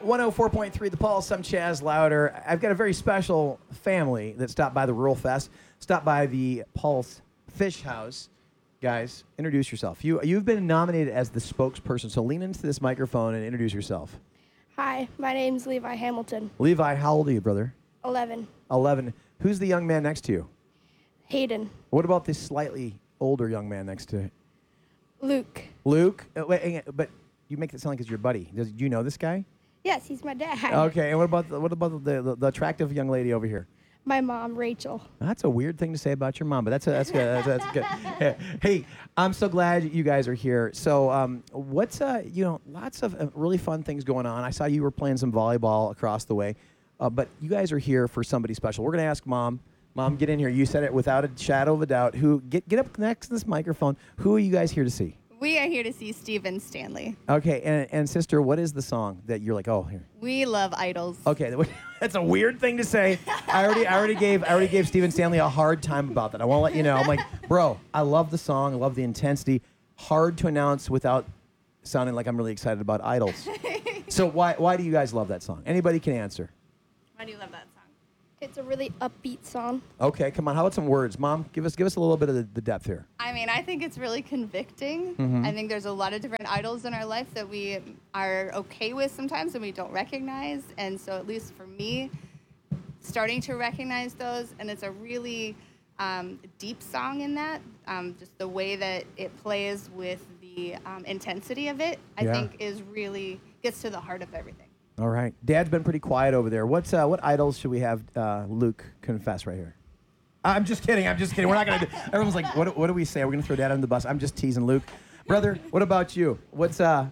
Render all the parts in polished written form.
104.3 The Pulse. I'm Chaz Louder. I've got a very special family that stopped by the Rural Fest, stopped by the Pulse Fish House. Guys, introduce yourself. You've been nominated as the spokesperson, so lean into this microphone and introduce yourself. Hi, my name's Levi Hamilton. Levi, how old are you, brother? 11. 11. Who's the young man next to you? Hayden. What about this slightly older young man next to Luke. Luke? Wait, but you make it sound like it's your buddy. Do you know this guy? Yes, he's my dad. Okay, and what about the attractive young lady over here? My mom, Rachel. That's a weird thing to say about your mom, but that's good. That's good. Hey, I'm so glad you guys are here. So, what's lots of really fun things going on. I saw you were playing some volleyball across the way, but you guys are here for somebody special. We're gonna ask Mom. Mom, get in here. You said it without a shadow of a doubt. Get up next to this microphone. Who are you guys here to see? We are here to see Steven Stanley. Okay, and sister, what is the song that you're like, oh, here? We love idols. Okay, that's a weird thing to say. I already gave Steven Stanley a hard time about that. I want to let you know. I'm like, bro, I love the song, I love the intensity. Hard to announce without sounding like I'm really excited about idols. So why do you guys love that song? Anybody can answer. Why do you love that song? It's a really upbeat song. Okay, come on. How about some words, Mom? Give us a little bit of the depth here. I mean, I think it's really convicting. Mm-hmm. I think there's a lot of different idols in our life that we are okay with sometimes and we don't recognize. And so at least for me, starting to recognize those, and it's a really deep song in that. Just the way that it plays with the intensity of it, I think is really gets to the heart of everything. All right. Dad's been pretty quiet over there. What idols should we have Luke confess right here? I'm just kidding. We're not going to do... Everyone's like, what do we say? We're going to throw Dad under the bus. I'm just teasing Luke. Brother, what about you? What's a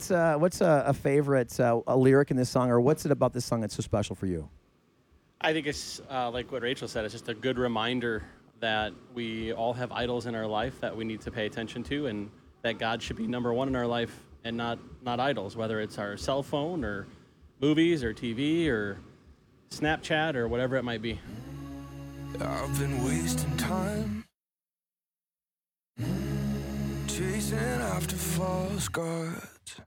favorite a lyric in this song, or what's it about this song that's so special for you? I think it's like what Rachel said. It's just a good reminder that we all have idols in our life that we need to pay attention to, and that God should be number one in our life and not idols, whether it's our cell phone or movies or TV or Snapchat or whatever it might be. I've been wasting time chasing after false gods.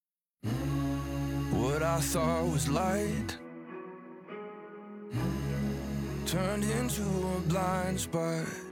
What I thought was light turned into a blind spot.